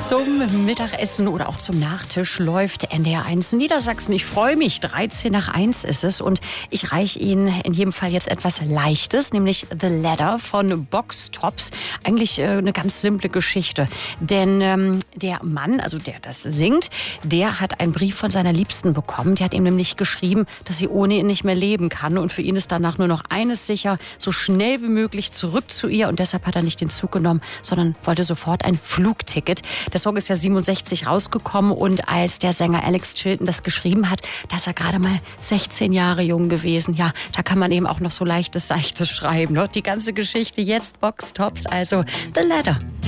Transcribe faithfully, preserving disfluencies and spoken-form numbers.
Zum Mittagessen oder auch zum Nachtisch läuft N D R eins Niedersachsen. Ich freue mich, dreizehn nach eins ist es und ich reiche Ihnen in jedem Fall jetzt etwas Leichtes, nämlich The Ladder von Box Tops. Eigentlich äh, eine ganz simple Geschichte, denn ähm, der Mann, also der das singt, der hat einen Brief von seiner Liebsten bekommen. Die hat ihm nämlich geschrieben, dass sie ohne ihn nicht mehr leben kann und für ihn ist danach nur noch eines sicher, so schnell wie möglich zurück zu ihr und deshalb hat er nicht den Zug genommen, sondern wollte sofort ein Flugticket. Der Song ist ja siebenundsechzig rausgekommen und als der Sänger Alex Chilton das geschrieben hat, da ist er gerade mal sechzehn Jahre jung gewesen. Ja, da kann man eben auch noch so leichtes, seichtes schreiben. Ne? Die ganze Geschichte jetzt Box Tops, also The Ladder.